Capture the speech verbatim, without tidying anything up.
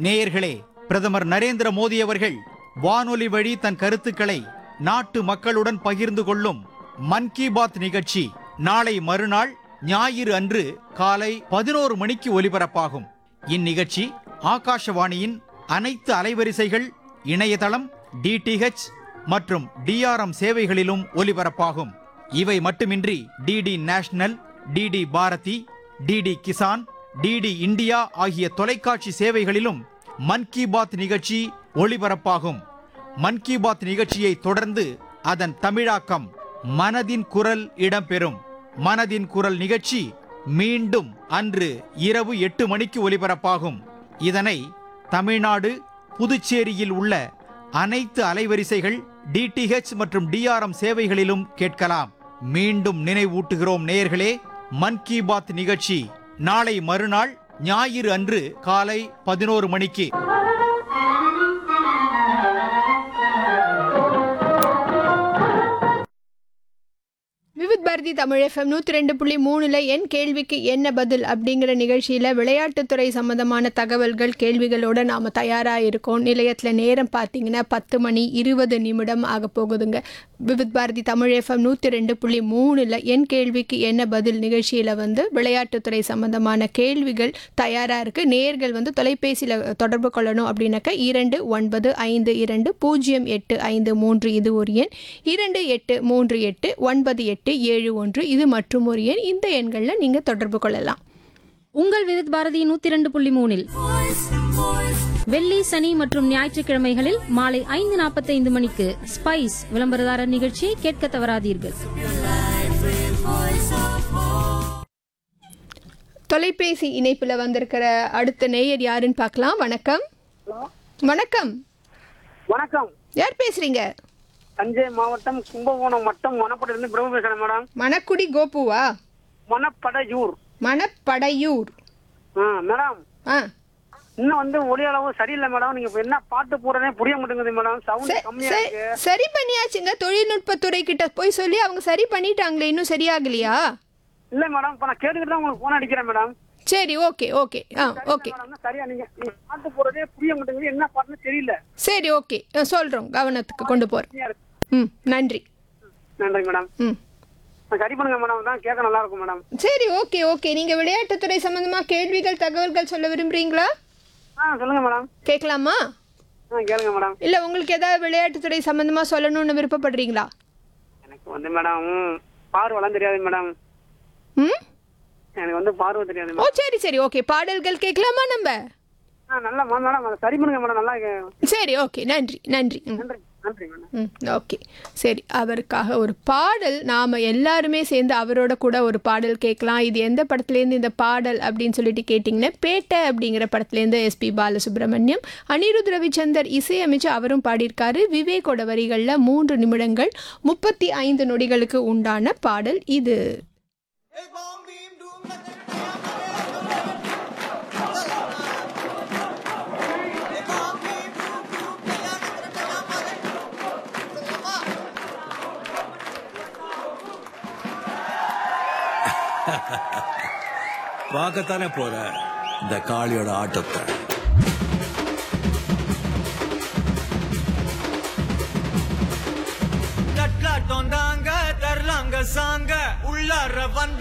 நேயர்களே, பிரதமர் நரேந்திர மோடி அவர்கள் வானொலி வழி தன் கருத்துக்களை நாட்டு மக்களுடன் பகிர்ந்து கொள்ளும் மன் கி பாத் நிகழ்ச்சி நாளை மறுநாள் ஞாயிறு அன்று காலை பதினோரு மணிக்கு ஒலிபரப்பாகும். இந்நிகழ்ச்சி ஆகாஷவாணியின் அனைத்து அலைவரிசைகள், இணையதளம், டிடிஹெச் மற்றும் டிஆர்எம் சேவைகளிலும் ஒலிபரப்பாகும். இவை மட்டுமின்றி DD national, DD Bharathi, DD Kisan, DD India ஆகிய தொலைக்காட்சி சேவைகளிலும் மன் கி பாத் நிகழ்ச்சி ஒளிபரப்பாகும். மன் கி பாத் நிகழ்ச்சியை தொடர்ந்து அதன் தமிழாக்கம் மனதின் குரல் இடம்பெறும். மனதின் குரல் நிகழ்ச்சி மீண்டும் அன்று இரவு எட்டு மணிக்கு ஒலிபரப்பாகும். இதனை தமிழ்நாடு, புதுச்சேரியில் உள்ள அனைத்து அலைவரிசைகள், டிடிஹெச் மற்றும் டிஆர்எம் சேவைகளிலும் கேட்கலாம். மீண்டும் நினைவூட்டுகிறோம் நேயர்களே, மன் கி பாத் நிகழ்ச்சி நாளை மறுநாள் ஞாயிறு அன்று காலை பதினோரு மணிக்கு. விவித் பாரதி தமிழ் எஃப்எம் நூற்றி ரெண்டு புள்ளி மூணுல என் கேள்விக்கு என்ன பதில் அப்படிங்கிற நிகழ்ச்சியில் விளையாட்டுத்துறை சம்மந்தமான தகவல்கள், கேள்விகளோடு நாம் தயாராக இருக்கோம். நிலையத்தில் நேரம் பார்த்தீங்கன்னா பத்து மணி இருபது நிமிடம் ஆக போகுதுங்க. விவித் பாரதி தமிழ் எஃப்எம் நூற்றி ரெண்டு புள்ளி மூணுல என் கேள்விக்கு என்ன பதில் நிகழ்ச்சியில் வந்து விளையாட்டுத்துறை சம்மந்தமான கேள்விகள் தயாராக இருக்குது. நேயர்கள் வந்து தொலைபேசியில் தொடர்பு கொள்ளணும் அப்படின்னாக்கா இரண்டு ஒன்பது ஐந்து இரண்டு பூஜ்ஜியம் எட்டு ஐந்து மூன்று இது ஒரு எண், இரண்டு எட்டு மூன்று எட்டு ஒன்பது எட்டு ஏழு ஒன்று இது மற்றும் ஒரு எண். இந்த எண்களில் நீங்கள் தொடர்பு கொள்ளலாம். உங்கள் விவித் பாரதி நூத்தி இரண்டு புள்ளி மூணில் வெள்ளி, சனி மற்றும் ஞாயிற்றுக்கிழமைகளில் மாலை ஐந்து நாற்பத்தைந்து மணிக்கு ஸ்பைஸ் விளம்பரதாரர் நிகழ்ச்சியை கேட்க தவறாதீர்கள். தொலைபேசி இணைப்பில் வந்திருக்கிற அடுத்த நேயர் யாருன்னு பார்க்கலாம். வணக்கம். வணக்கம். வணக்கம். யார் பேசுறீங்க? தஞ்சை மாவட்டம் கும்பகோணம் வட்டம் மணப்படையிலிருந்து பிரபு பேசுறேன் மேடம். மணக்குடி கோபுவா? மணப்படையூர். மணப்படையூர். ஆ மேடம், ஆ இன்னும் வந்து ஒலி அளவு சரியில்லை மேடம். நீங்க என்ன பாட்டு போறதே புரிய மாட்டேங்குது மேடம். சவுண்ட் கம்மியா இருக்கு. சரி பண்ணியாச்சுங்க. தொழில்நுட்பத்துறை கிட்ட போய் சொல்லி அவங்க சரி பண்ணிட்டாங்களே, இன்னும் சரியாகலையா? இல்ல மேடம், இப்ப நான் கேட்டுக்கிட்டு தான் உங்களுக்கு போன் அடிக்கிறேன் மேடம். சரி, ஓகே ஓகே. ஆ ஓகே. சரியா நீங்க பாட்டு போறதே புரிய மாட்டேங்குது, என்ன பாட்டுன்னு தெரியல. சரி, ஓகே, சொல்றோம், கவனத்துக்கு கொண்டு போறோம். ம், நன்றி. நன்றி மேடம். ம், சரி பண்ணுங்க மேடம், தான் கேட்க நல்லா இருக்கும் மேடம். சரி, ஓகே ஓகே. நீங்க விளையாட்டுத்துறை சம்பந்தமா கேள்விகள், தகவல்கள் சொல்ல விரும்புறீங்களா? ஆ சொல்லுங்க மேடம். கேட்கலாமா? ஆ கேளுங்க மேடம். இல்ல உங்களுக்கு ஏதாவது விளையாட்டுத்துறை சம்பந்தமா சொல்லணும்னு விருப்பப்படுறீங்களா? எனக்கு வந்து மேடம் பார்வெல்லாம் தெரியாது மேடம். ம், எனக்கு வந்து பார்வை தெரியாது. ஓ சரி சரி, ஓகே. பாடல்கள் கேட்கலாமா நம்ம? ஆ நல்லா மேடம், சரி பண்ணுங்க மேடம். நல்லா சரி, ஓகே, நன்றி நன்றி. நன்றி நன்றி மேடம். ம், ஓகே. சரி, அவருக்காக ஒரு பாடல், நாம் எல்லாருமே சேர்ந்து அவரோட கூட ஒரு பாடல் கேட்கலாம். இது எந்த படத்துலேருந்து இந்த பாடல் அப்படின்னு சொல்லிட்டு கேட்டிங்கன்னா, பேட்டை அப்படிங்கிற படத்துலேருந்து எஸ்பி பாலசுப்ரமணியம், அனிருத் ரவிச்சந்தர் இசையமைச்சு அவரும் பாடியிருக்காரு. விவேகோட வரிகளில் மூன்று நிமிடங்கள் முப்பத்தி ஐந்து நொடிகளுக்கு உண்டான பாடல் இது. பார்க்கத்தானே போற இந்த காளியோட ஆட்டத்தை. தட்லாட்டம் தாங்க தரலாங்க சாங்க உள்ளார வந்த